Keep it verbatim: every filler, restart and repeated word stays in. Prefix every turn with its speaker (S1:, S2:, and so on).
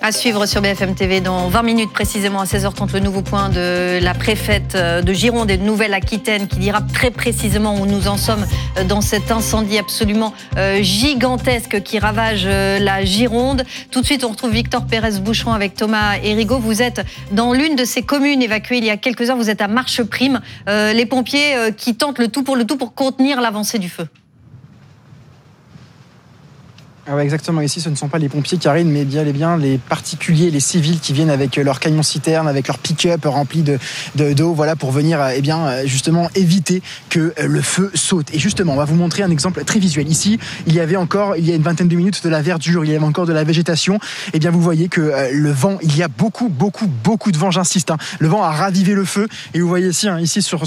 S1: À suivre sur B F M T V dans vingt minutes précisément à seize heures trente, le nouveau point de la préfète de Gironde et de Nouvelle-Aquitaine qui dira très précisément où nous en sommes dans cet incendie absolument gigantesque qui ravage la Gironde. Tout de suite, on retrouve Victor Pérez-Boucheron avec Thomas Hérigaud. Vous êtes dans l'une de ces communes évacuées il y a quelques heures. Vous êtes à Marcheprime. Euh, les pompiers euh, qui tentent le tout pour le tout pour contenir l'avancée du feu.
S2: Ah ouais, exactement. Ici, ce ne sont pas les pompiers qui arrivent, mais bien, les, bien les particuliers, les civils qui viennent avec leurs camions-citernes, avec leurs pick-up remplis de, de, d'eau, voilà, pour venir, eh bien, justement, éviter que le feu saute. Et justement, on va vous montrer un exemple très visuel. Ici, il y avait encore, il y a une vingtaine de minutes, de la verdure, il y avait encore de la végétation. Eh bien, vous voyez que euh, le vent, il y a beaucoup, beaucoup, beaucoup de vent, j'insiste. Hein. Le vent a ravivé le feu. Et vous voyez ici, hein, ici sur